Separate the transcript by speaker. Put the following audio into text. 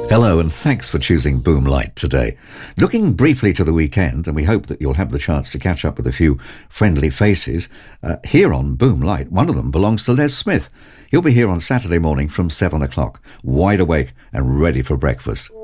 Speaker 1: Hello and thanks for choosing Boom Light today. Looking briefly to the weekend, and we hope that you'll have the chance to catch up with a few friendly faces, here on Boom Light, one of them belongs to Les Smith. He'll be here on Saturday morning from 7 o'clock, wide awake and ready for breakfast.